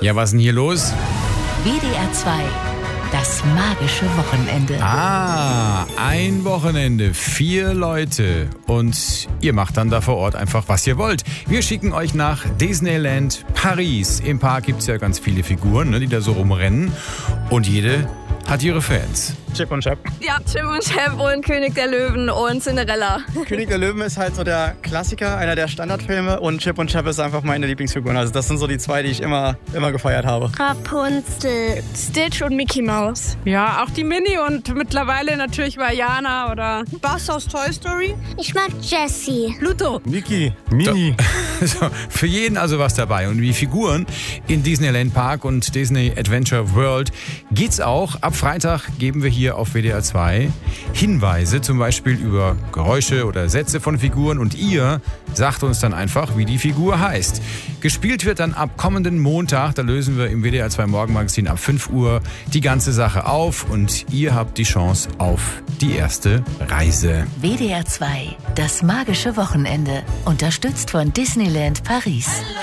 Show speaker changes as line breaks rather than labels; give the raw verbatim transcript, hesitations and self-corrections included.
Ja, was ist denn hier los?
W D R zwei, das magische Wochenende.
Ah, ein Wochenende, vier Leute. Und ihr macht dann da vor Ort einfach, was ihr wollt. Wir schicken euch nach Disneyland Paris. Im Park gibt es ja ganz viele Figuren, ne, die da so rumrennen. Und jede hat ihre Fans.
Chip und Chap.
Ja, Chip und Chap und König der Löwen und Cinderella.
König der Löwen ist halt so der Klassiker, einer der Standardfilme, und Chip und Chap ist einfach meine Lieblingsfiguren. Also das sind so die zwei, die ich immer, immer gefeiert habe.
Rapunzel.
Stitch und Mickey Mouse.
Ja, auch die Minnie und mittlerweile natürlich Vaiana oder
Buzz aus Toy Story.
Ich mag Jessie.
Pluto.
Mickey, Minnie.
So, für jeden also was dabei. Und wie Figuren in Disneyland Park und Disney Adventure World geht's auch. Ab Freitag geben wir hier auf W D R zwei Hinweise, zum Beispiel über Geräusche oder Sätze von Figuren, und ihr sagt uns dann einfach, wie die Figur heißt. Gespielt wird dann ab kommenden Montag, da lösen wir im W D R zwei Morgenmagazin ab fünf Uhr die ganze Sache auf und ihr habt die Chance auf die erste Reise.
W D R zwei, das magische Wochenende. Unterstützt von Disneyland Paris.